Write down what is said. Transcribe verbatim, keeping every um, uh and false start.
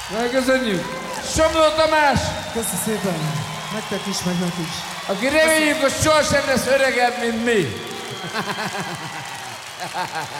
Megköszönjük. Somló Tamás. Köszi szépen. Nektek is, meg nekik is. Aki reméljük, hogy sohasem lesz öregebb, mint mi.